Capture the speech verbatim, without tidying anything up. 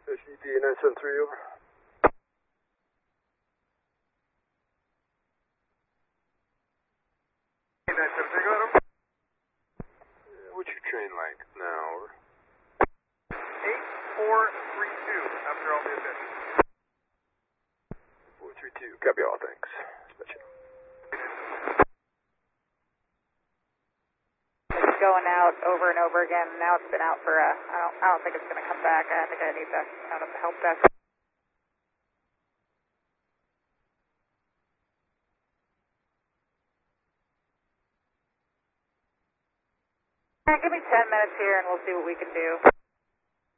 S E D nine seven three, over. nine seven three, go ahead, over. What's your train length now, over? eight four three two, after all the additions. four three two, copy all, thanks. Dispatch. It's going out over and over again. Now it's been out for, uh, I don't, I don't think it's going to come back. I think I need to out of the help desk. Give me ten minutes here and we'll see what we can do.